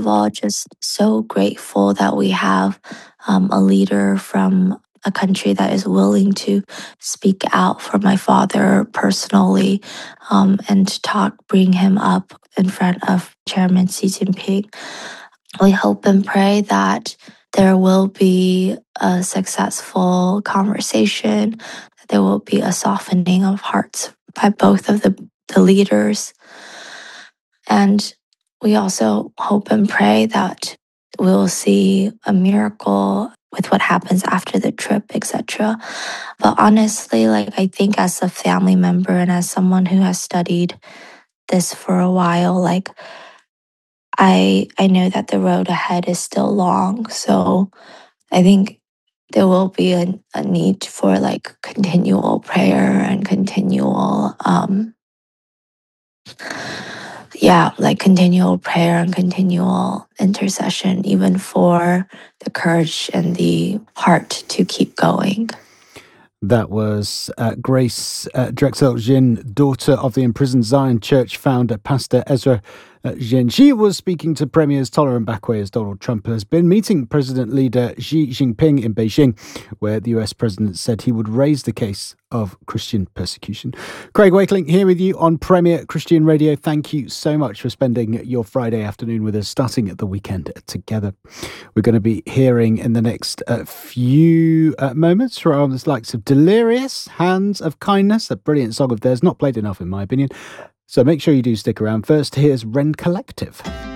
of all, just so grateful that we have a leader from a country that is willing to speak out for my father personally, and to bring him up in front of Chairman Xi Jinping. We hope and pray that there will be a successful conversation, that there will be a softening of hearts by both of the leaders. And we also hope and pray that we'll see a miracle with what happens after the trip, etc. But honestly, I think as a family member and as someone who has studied this for a while, I know that the road ahead is still long. So I think there will be a need for continual prayer and continual prayer and continual intercession, even for the courage and the heart to keep going. That was Grace Drexel Jin, daughter of the imprisoned Zion Church founder, Pastor Ezra Jin. She was speaking to Premiers Toler and Bakwe as Donald Trump has been meeting President leader Xi Jinping in Beijing, where the US president said he would raise the case of Christian persecution. Craig Wakeling here with you on Premier Christian Radio. Thank you so much for spending your Friday afternoon with us, starting at the weekend together. We're going to be hearing in the next few moments from the likes of Delirious, Hands of Kindness, a brilliant song of theirs, not played enough in my opinion. So make sure you do stick around. First, here's Ren Collective.